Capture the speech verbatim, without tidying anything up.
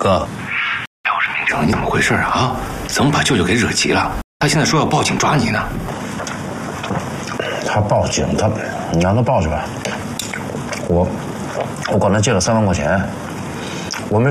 哥，哎，我说明成，你怎么回事啊？怎么把舅舅给惹急了？他现在说要报警抓你呢。 他报警，他你让他报去吧。我我管他借了三万块钱，